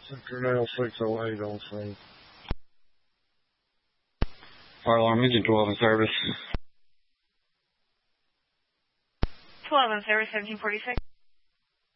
Central 608 on scene. Fire alarm engine 12 in service. 12 in service, 1746.